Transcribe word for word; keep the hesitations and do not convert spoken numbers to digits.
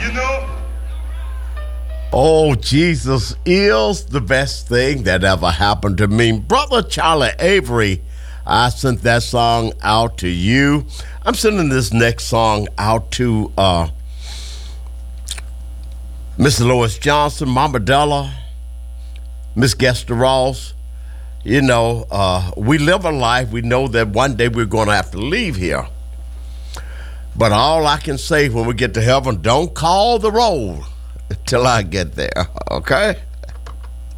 You know, oh, Jesus is the best thing that ever happened to me. Brother Charlie Avery, I sent that song out to you. I'm sending this next song out to uh, Miss Lois Johnson, Mama Della, Miss Gesta Ross. You know, uh, we live a life, we know that one day we're going to have to leave here. But all I can say when we get to heaven, don't call the roll till I get there, okay?